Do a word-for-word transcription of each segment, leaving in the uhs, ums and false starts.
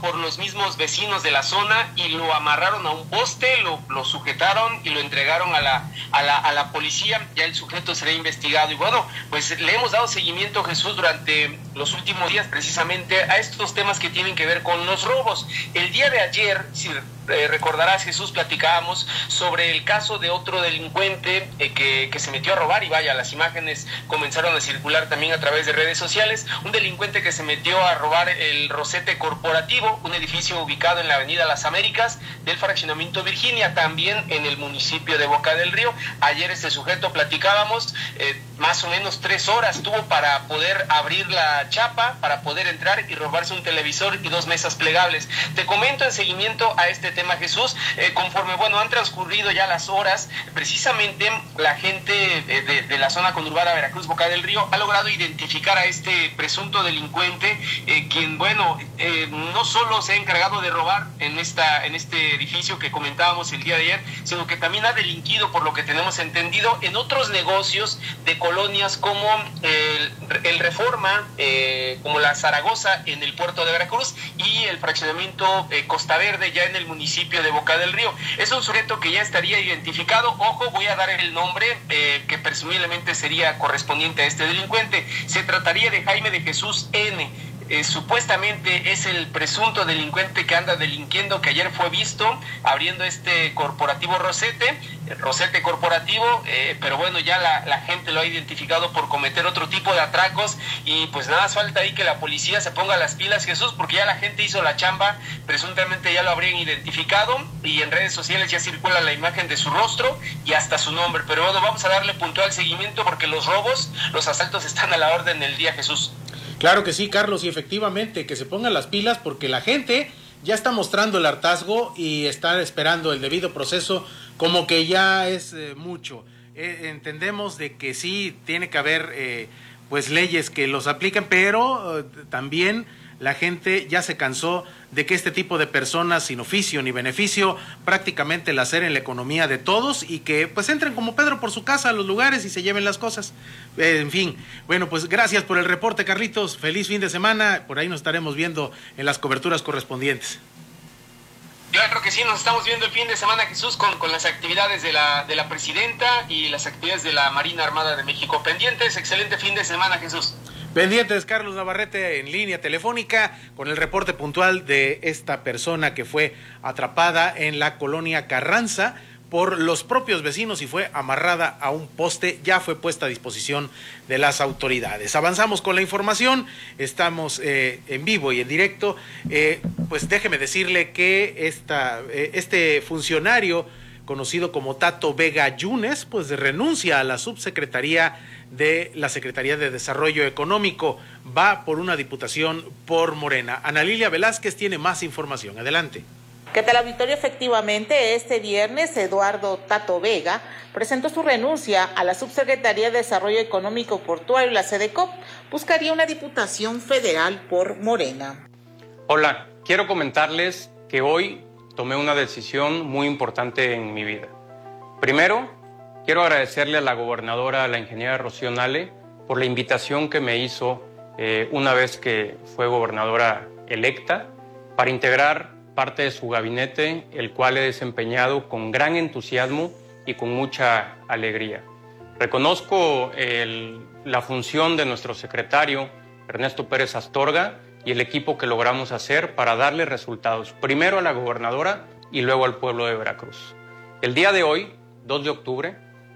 por los mismos vecinos de la zona y lo amarraron a un poste, lo, lo sujetaron y lo entregaron a la, a, la, a la policía. Ya el sujeto será investigado. Y bueno, pues le hemos dado seguimiento, Jesús, durante los últimos días precisamente a estos temas que tienen que ver con los robos. El día de ayer, si eh, recordarás, Jesús, platicábamos sobre el caso de otro delincuente eh, que, que se metió a robar, y vaya, las imágenes comenzaron a circular también a través de redes sociales. Un delincuente que se metió a robar el Rosete Corporativo, un edificio ubicado en la avenida Las Américas del fraccionamiento Virginia, también en el municipio de Boca del Río. Ayer este sujeto, platicábamos, eh, más o menos tres horas tuvo para poder abrir la chapa, para poder entrar y robarse un televisor y dos mesas plegables. Te comento en seguimiento a este tema, Jesús, eh, conforme, bueno, han transcurrido ya las horas, precisamente la gente de, de, de la zona conurbada Veracruz, Boca del Río, ha logrado identificar a este presunto delincuente, eh, quien, bueno, eh, no solo se ha encargado de robar en, esta, en este edificio que comentábamos el día de ayer, sino que también ha delinquido, por lo que tenemos entendido, en otros negocios de colonias como el, el Reforma, eh, como la Zaragoza en el puerto de Veracruz, y el fraccionamiento eh, Costa Verde ya en el municipio de Boca del Río. Es un sujeto que ya estaría identificado. Ojo, voy a dar el nombre eh, que presumiblemente sería correspondiente a este delincuente. Se trataría de Jaime de Jesús N. Eh, supuestamente es el presunto delincuente que anda delinquiendo, que ayer fue visto abriendo este corporativo Rosete, Rosete Corporativo, eh, pero bueno, ya la, la gente lo ha identificado por cometer otro tipo de atracos, y pues nada más falta ahí que la policía se ponga las pilas, Jesús, porque ya la gente hizo la chamba, presuntamente ya lo habrían identificado, y en redes sociales ya circula la imagen de su rostro y hasta su nombre. Pero bueno, vamos a darle puntual seguimiento porque los robos, los asaltos están a la orden del día, Jesús. Claro que sí, Carlos, y efectivamente que se pongan las pilas porque la gente ya está mostrando el hartazgo y está esperando el debido proceso, como que ya es eh, mucho. Eh, entendemos de que sí tiene que haber eh, pues leyes que los apliquen, pero eh, también la gente ya se cansó de que este tipo de personas sin oficio ni beneficio prácticamente laceren la economía de todos y que pues entren como Pedro por su casa a los lugares y se lleven las cosas. Eh, en fin, bueno, pues gracias por el reporte, Carlitos. Feliz fin de semana. Por ahí nos estaremos viendo en las coberturas correspondientes. Claro que sí, nos estamos viendo el fin de semana, Jesús, con, con las actividades de la, de la presidenta y las actividades de la Marina Armada de México pendientes. Excelente fin de semana, Jesús. Pendientes, Carlos Navarrete en línea telefónica con el reporte puntual de esta persona que fue atrapada en la colonia Carranza por los propios vecinos y fue amarrada a un poste. Ya fue puesta a disposición de las autoridades. Avanzamos con la información, estamos eh, en vivo y en directo. Eh, pues déjeme decirle que esta, eh, este funcionario conocido como Tato Vega Yunes, pues renuncia a la subsecretaría de la Secretaría de Desarrollo Económico, va por una diputación por Morena. Ana Lilia Velázquez tiene más información. Adelante. ¿Qué tal, auditorio? Efectivamente, este viernes Eduardo Tato Vega presentó su renuncia a la Subsecretaría de Desarrollo Económico Portuario, la SEDECOP. Buscaría una diputación federal por Morena. Hola, quiero comentarles que hoy tomé una decisión muy importante en mi vida. Primero, quiero agradecerle a la gobernadora, a la ingeniera Rocío Nale, por la invitación que me hizo eh, una vez que fue gobernadora electa para integrar parte de su gabinete, el cual he desempeñado con gran entusiasmo y con mucha alegría. Reconozco el, la función de nuestro secretario, Ernesto Pérez Astorga, y el equipo que logramos hacer para darle resultados, primero a la gobernadora y luego al pueblo de Veracruz. El día de hoy, dos de octubre,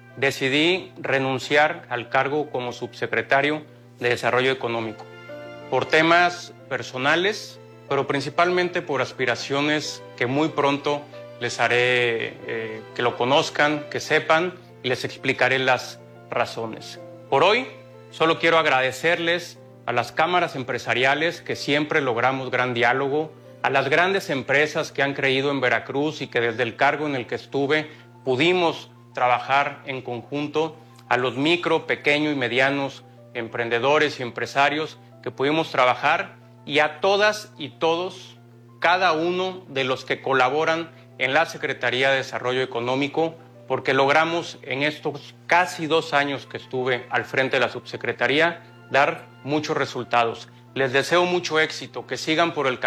decidí renunciar al cargo como subsecretario de Desarrollo Económico por temas personales, pero principalmente por aspiraciones que muy pronto les haré eh, que lo conozcan, que sepan, y les explicaré las razones. Por hoy, solo quiero agradecerles a las cámaras empresariales que siempre logramos gran diálogo, a las grandes empresas que han creído en Veracruz y que desde el cargo en el que estuve pudimos trabajar en conjunto, a los micro, pequeño y medianos emprendedores y empresarios que pudimos trabajar, y a todas y todos, cada uno de los que colaboran en la Secretaría de Desarrollo Económico, porque logramos en estos casi dos años que estuve al frente de la subsecretaría dar muchos resultados. Les deseo mucho éxito, que sigan por el camino.